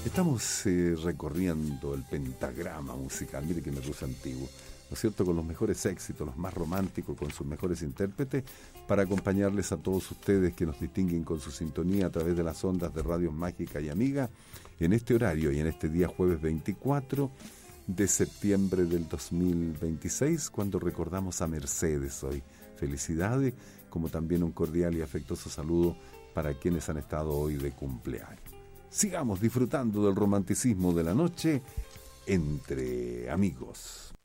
Estamos recorriendo el pentagrama musical, mire que me puse antiguo, ¿no es cierto?, con los mejores éxitos, los más románticos, con sus mejores intérpretes, para acompañarles a todos ustedes que nos distinguen con su sintonía a través de las ondas de Radio Mágica y Amiga, en este horario y en este día jueves 24 de septiembre del 2026, cuando recordamos a Mercedes hoy. Felicidades, como también un cordial y afectuoso saludo para quienes han estado hoy de cumpleaños. Sigamos disfrutando del romanticismo de la noche entre amigos.